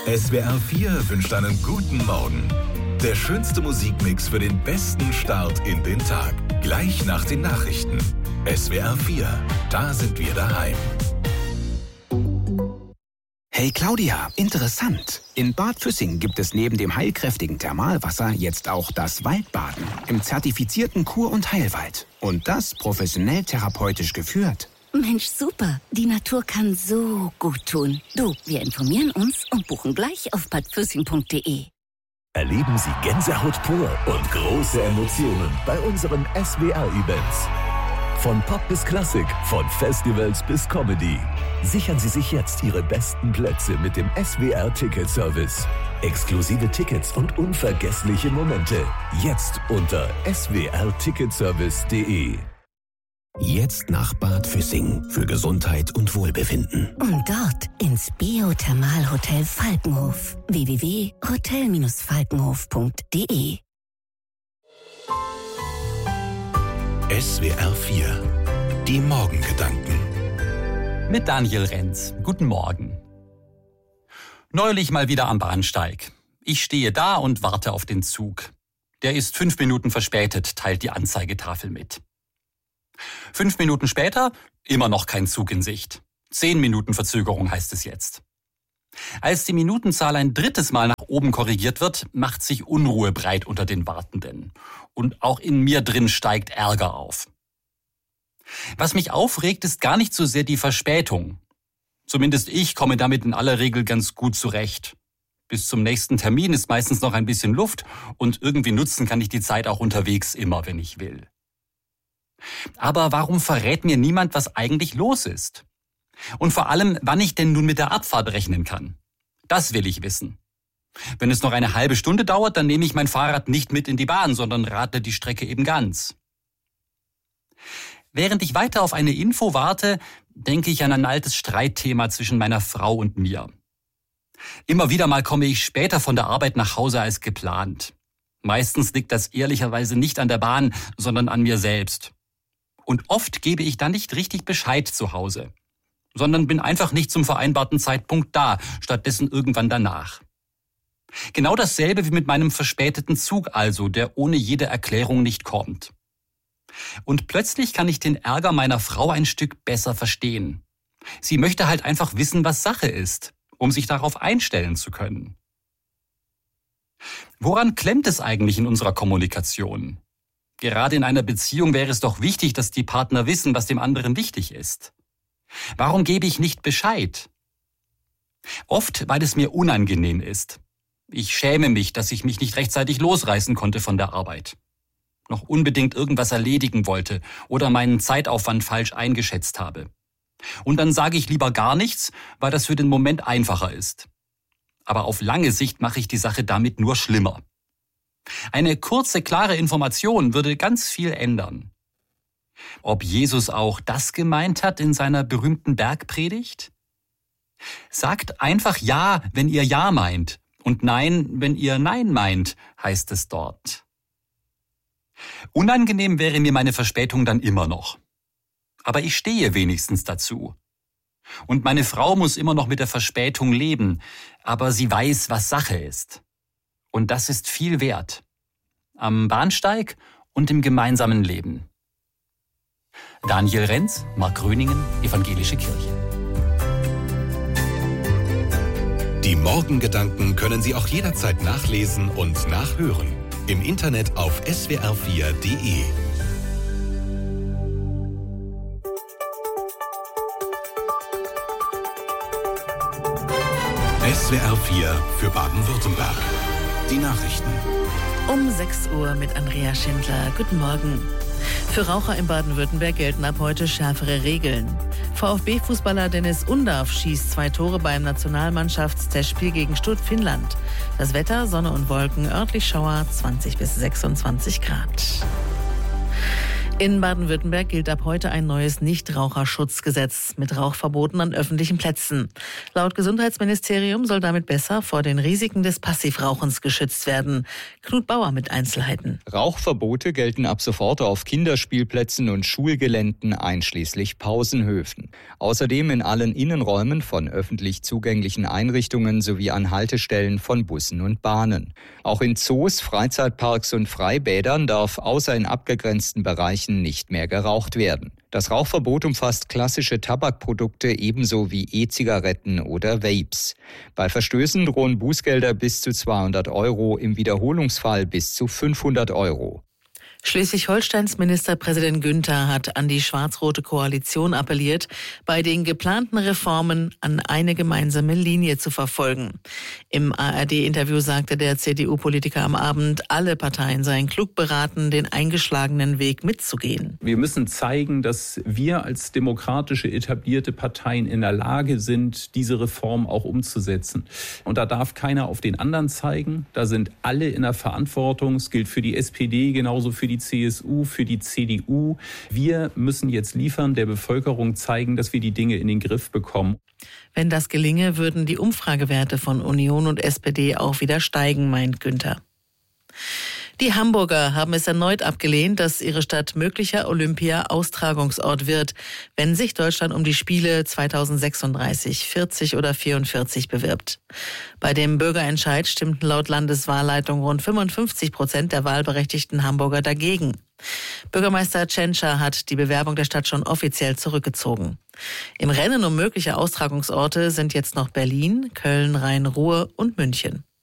SWR 4 wünscht einen guten Morgen. Der schönste Musikmix für den besten Start in den Tag. Gleich nach den Nachrichten. SWR 4, da sind wir daheim. Hey Claudia, interessant. In Bad Füssing gibt es neben dem heilkräftigen Thermalwasser jetzt auch das Waldbaden im zertifizierten Kur- und Heilwald. Und das professionell therapeutisch geführt. Mensch, super. Die Natur kann so gut tun. Du, wir informieren uns und buchen gleich auf badfüssing.de. Erleben Sie Gänsehaut pur und große Emotionen bei unseren SWR-Events. Von Pop bis Klassik, von Festivals bis Comedy. Sichern Sie sich jetzt Ihre besten Plätze mit dem SWR-Ticket-Service. Exklusive Tickets und unvergessliche Momente. Jetzt unter swrticketservice.de. Jetzt nach Bad Füssing für Gesundheit und Wohlbefinden. Und dort ins Biothermalhotel Falkenhof. www.hotel-falkenhof.de. SWR 4, die Morgengedanken. Mit Daniel Renz. Guten Morgen. Neulich mal wieder am Bahnsteig. Ich stehe da und warte auf den Zug. Der ist 5 Minuten verspätet, teilt die Anzeigetafel mit. 5 Minuten später, immer noch kein Zug in Sicht. 10 Minuten Verzögerung heißt es jetzt. Als die Minutenzahl ein drittes Mal nach oben korrigiert wird, macht sich Unruhe breit unter den Wartenden. Und auch in mir drin steigt Ärger auf. Was mich aufregt, ist gar nicht so sehr die Verspätung. Zumindest ich komme damit in aller Regel ganz gut zurecht. Bis zum nächsten Termin ist meistens noch ein bisschen Luft und irgendwie nutzen kann ich die Zeit auch unterwegs immer, wenn ich will. Aber warum verrät mir niemand, was eigentlich los ist? Und vor allem, wann ich denn nun mit der Abfahrt rechnen kann? Das will ich wissen. Wenn es noch eine halbe Stunde dauert, dann nehme ich mein Fahrrad nicht mit in die Bahn, sondern radle die Strecke eben ganz. Während ich weiter auf eine Info warte, denke ich an ein altes Streitthema zwischen meiner Frau und mir. Immer wieder mal komme ich später von der Arbeit nach Hause als geplant. Meistens liegt das ehrlicherweise nicht an der Bahn, sondern an mir selbst. Und oft gebe ich dann nicht richtig Bescheid zu Hause, sondern bin einfach nicht zum vereinbarten Zeitpunkt da, stattdessen irgendwann danach. Genau dasselbe wie mit meinem verspäteten Zug also, der ohne jede Erklärung nicht kommt. Und plötzlich kann ich den Ärger meiner Frau ein Stück besser verstehen. Sie möchte halt einfach wissen, was Sache ist, um sich darauf einstellen zu können. Woran klemmt es eigentlich in unserer Kommunikation? Gerade in einer Beziehung wäre es doch wichtig, dass die Partner wissen, was dem anderen wichtig ist. Warum gebe ich nicht Bescheid? Oft, weil es mir unangenehm ist. Ich schäme mich, dass ich mich nicht rechtzeitig losreißen konnte von der Arbeit. Noch unbedingt irgendwas erledigen wollte oder meinen Zeitaufwand falsch eingeschätzt habe. Und dann sage ich lieber gar nichts, weil das für den Moment einfacher ist. Aber auf lange Sicht mache ich die Sache damit nur schlimmer. Eine kurze, klare Information würde ganz viel ändern. Ob Jesus auch das gemeint hat in seiner berühmten Bergpredigt? Sagt einfach Ja, wenn ihr Ja meint, und Nein, wenn ihr Nein meint, heißt es dort. Unangenehm wäre mir meine Verspätung dann immer noch. Aber ich stehe wenigstens dazu. Und meine Frau muss immer noch mit der Verspätung leben, aber sie weiß, was Sache ist. Und das ist viel wert. Am Bahnsteig und im gemeinsamen Leben. Daniel Renz, Markgröningen, Evangelische Kirche. Die Morgengedanken können Sie auch jederzeit nachlesen und nachhören. Im Internet auf swr4.de. SWR 4 für Baden-Württemberg. Die Nachrichten. Um 6 Uhr mit Andrea Schindler. Guten Morgen. Für Raucher in Baden-Württemberg gelten ab heute schärfere Regeln. VfB-Fußballer Dennis Undarf schießt 2 Tore beim Nationalmannschaftstestspiel gegen Finnland. Das Wetter, Sonne und Wolken, örtlich Schauer, 20 bis 26 Grad. In Baden-Württemberg gilt ab heute ein neues Nichtraucherschutzgesetz mit Rauchverboten an öffentlichen Plätzen. Laut Gesundheitsministerium soll damit besser vor den Risiken des Passivrauchens geschützt werden. Knut Bauer mit Einzelheiten. Rauchverbote gelten ab sofort auf Kinderspielplätzen und Schulgeländen einschließlich Pausenhöfen. Außerdem in allen Innenräumen von öffentlich zugänglichen Einrichtungen sowie an Haltestellen von Bussen und Bahnen. Auch in Zoos, Freizeitparks und Freibädern darf außer in abgegrenzten Bereichen nicht mehr geraucht werden. Das Rauchverbot umfasst klassische Tabakprodukte ebenso wie E-Zigaretten oder Vapes. Bei Verstößen drohen Bußgelder bis zu 200 €, im Wiederholungsfall bis zu 500 €. Schleswig-Holsteins Ministerpräsident Günther hat an die schwarz-rote Koalition appelliert, bei den geplanten Reformen an eine gemeinsame Linie zu verfolgen. Im ARD-Interview sagte der CDU-Politiker am Abend, alle Parteien seien klug beraten, den eingeschlagenen Weg mitzugehen. Wir müssen zeigen, dass wir als demokratische, etablierte Parteien in der Lage sind, diese Reform auch umzusetzen. Und da darf keiner auf den anderen zeigen. Da sind alle in der Verantwortung. Es gilt für die SPD genauso für die CSU, für die CDU. Wir müssen jetzt liefern, der Bevölkerung zeigen, dass wir die Dinge in den Griff bekommen. Wenn das gelinge, würden die Umfragewerte von Union und SPD auch wieder steigen, meint Günther. Die Hamburger haben es erneut abgelehnt, dass ihre Stadt möglicher Olympia-Austragungsort wird, wenn sich Deutschland um die Spiele 2036, 40 oder 44 bewirbt. Bei dem Bürgerentscheid stimmten laut Landeswahlleitung rund 55% der wahlberechtigten Hamburger dagegen. Bürgermeister Tschentscher hat die Bewerbung der Stadt schon offiziell zurückgezogen. Im Rennen um mögliche Austragungsorte sind jetzt noch Berlin, Köln, Rhein-Ruhr und München.